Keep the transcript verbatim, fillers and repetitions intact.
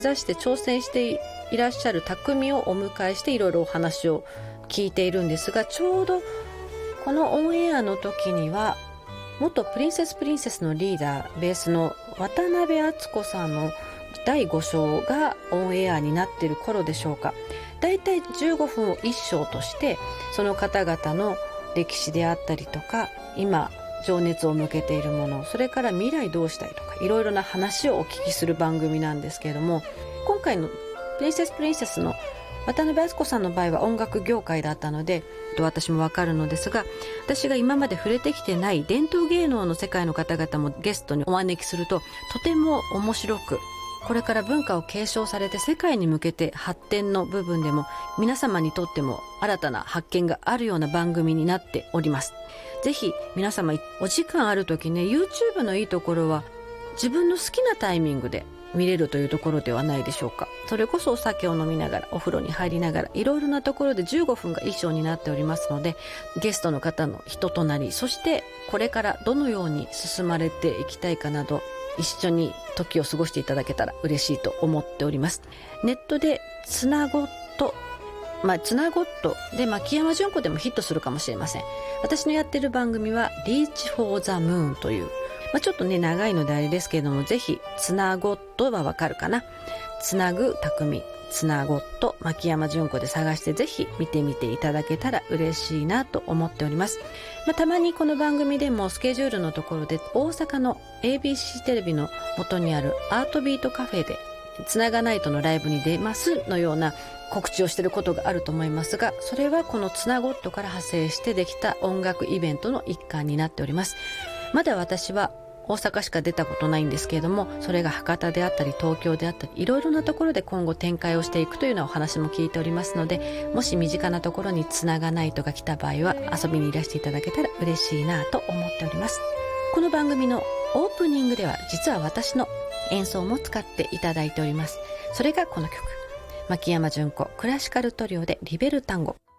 指して挑戦していらっしゃる匠をお迎えしていろいろお話を聞いているんですが、ちょうどこのオンエアの時には元プリンセスプリンセスのリーダーベースの渡辺敦子さんのだいご章がオンエアになっている頃でしょうか。だいたいじゅうごふんをいっ章としてその方々の歴史であったりとか、今情熱を向けているもの、それから未来どうしたいとか、いろいろな話をお聞きする番組なんですけれども、今回のプリンセスプリンセスの渡辺敦子さんの場合は音楽業界だったので私もわかるのですが、私が今まで触れてきてない伝統芸能の世界の方々もゲストにお招きすると、とても面白く、これから文化を継承されて世界に向けて発展の部分でも皆様にとっても新たな発見があるような番組になっております。ぜひ皆様お時間ある時ね、 YouTube のいいところは自分の好きなタイミングで見れるというところではないでしょうか。それこそお酒を飲みながら、お風呂に入りながら、いろいろなところでじゅうごふんが一章になっておりますので、ゲストの方の人となり、そしてこれからどのように進まれていきたいかなど、一緒に時を過ごしていただけたら嬉しいと思っております。ネットでつなごっと、まあ、つなごっとで牧山純子でもヒットするかもしれません。私のやってる番組は Reach for the Moon という、まあ、ちょっとね長いのであれですけれども、ぜひつなごっとはわかるかな、つなぐ匠、つなごっと牧山純子で探してぜひ見てみていただけたら嬉しいなと思っております。まあ、たまにこの番組でもスケジュールのところで大阪の エービーシー テレビの元にあるアートビートカフェでつながないとのライブに出ますのような告知をしていることがあると思いますが、それはこのつなごっとから派生してできた音楽イベントの一環になっております。まだ私は大阪しか出たことないんですけれども、それが博多であったり東京であったり、いろいろなところで今後展開をしていくというようなお話も聞いておりますので、もし身近なところにつながないとが来た場合は遊びにいらしていただけたら嬉しいなと思っております。この番組のオープニングでは実は私の演奏も使っていただいております。それがこの曲、牧山純子クラシカルトリオでリベルタンゴ。